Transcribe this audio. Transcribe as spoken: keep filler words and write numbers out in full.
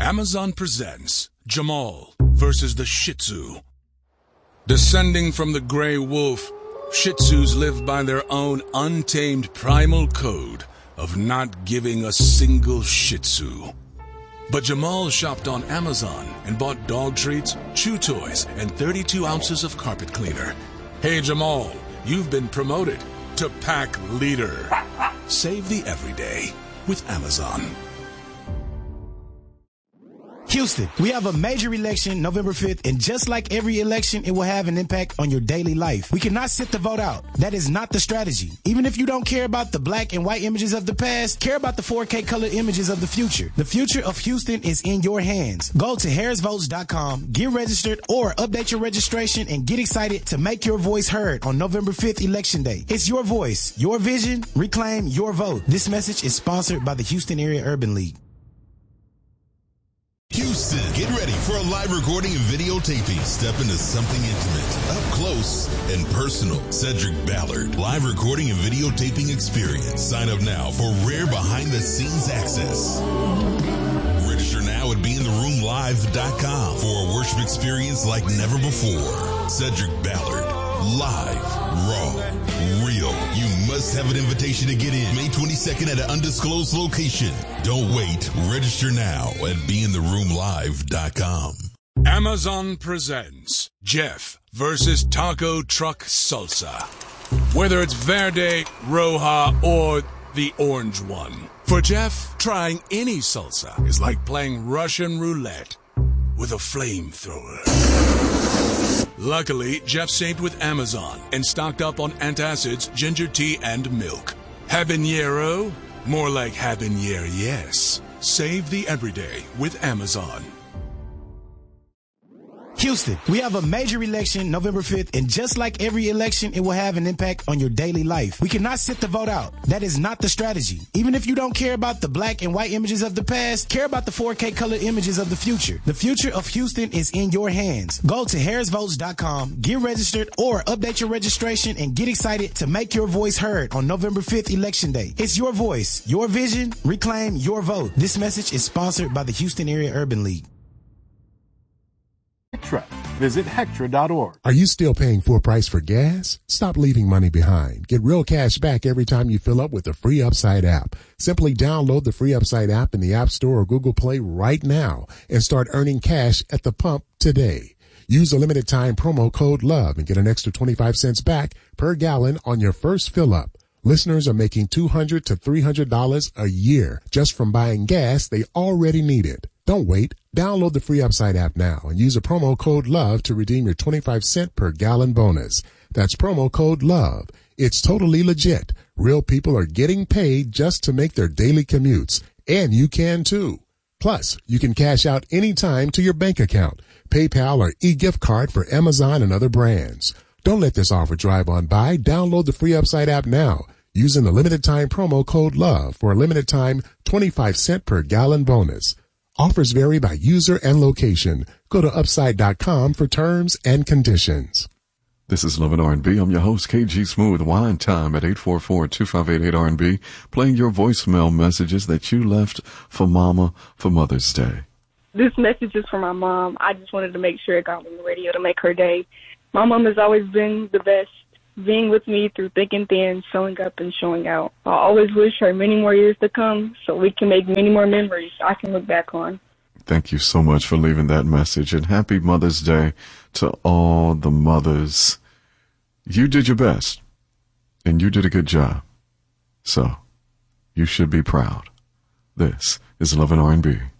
Amazon presents Jamal versus the Shih Tzu. Descending from the gray wolf, Shih Tzus live by their own untamed primal code of not giving a single Shih Tzu. But Jamal shopped on Amazon and bought dog treats, chew toys, and thirty-two ounces of carpet cleaner. Hey Jamal, you've been promoted to pack leader. Save the everyday with Amazon. Houston, we have a major election November fifth, and just like every election, it will have an impact on your daily life. We cannot sit the vote out. That is not the strategy. Even if you don't care about the black and white images of the past, care about the four K color images of the future. The future of Houston is in your hands. Go to harris votes dot com, get registered, or update your registration and get excited to make your voice heard on November fifth, Election Day. It's your voice, your vision, reclaim your vote. This message is sponsored by the Houston Area Urban League. Houston, get ready for a live recording and videotaping. Step into something intimate, up close, and personal. Cedric Ballard, live recording and videotaping experience. Sign up now for rare behind-the-scenes access. Register now at be in the room live dot com for a worship experience like never before. Cedric Ballard, live, raw, real. You must have an invitation to get in. May twenty-second at an undisclosed location. Don't wait. Register now at be in the room live dot com. Amazon presents Jeff versus Taco Truck Salsa. Whether it's Verde, Roja, or the orange one. For Jeff, trying any salsa is like playing Russian roulette with a flamethrower. Luckily, Jeff saved with Amazon and stocked up on antacids, ginger tea, and milk. Habanero? More like habanero, yes. Save the everyday with Amazon. Houston, we have a major election November fifth, and just like every election, it will have an impact on your daily life. We cannot sit the vote out. That is not the strategy. Even if you don't care about the black and white images of the past, care about the four K color images of the future. The future of Houston is in your hands. Go to harris votes dot com, get registered, or update your registration and get excited to make your voice heard on November fifth, Election Day. It's your voice, your vision, reclaim your vote. This message is sponsored by the Houston Area Urban League. Hectra. Visit Hectra dot org. Are you still paying full price for gas? Stop leaving money behind. Get real cash back every time you fill up with the free Upside app. Simply download the free Upside app in the App Store or Google Play right now and start earning cash at the pump today. Use a limited time promo code LOVE and get an extra twenty-five cents back per gallon on your first fill up. Listeners are making two hundred to three hundred dollars a year just from buying gas they already needed. Don't wait. Download the free Upside app now and use a promo code LOVE to redeem your twenty-five cent per gallon bonus. That's promo code LOVE. It's totally legit. Real people are getting paid just to make their daily commutes, and you can too. Plus, you can cash out anytime to your bank account, PayPal, or e-gift card for Amazon and other brands. Don't let this offer drive on by. Download the free Upside app now using the limited time promo code LOVE for a limited time twenty-five cent per gallon bonus. Offers vary by user and location. Go to upside dot com for terms and conditions. This is Love and R and B. I'm your host, K G Smooth. Wine time at eight four four, two five eight, eight R and B. Playing your voicemail messages that you left for Mama for Mother's Day. This message is for my mom. I just wanted to make sure it got on the radio to make her day. My mom has always been the best, being with me through thick and thin, showing up and showing out. I always wish her many more years to come so we can make many more memories I can look back on. Thank you so much for leaving that message, and happy Mother's Day to all the mothers. You did your best, and you did a good job. So, you should be proud. This is Love and R and B.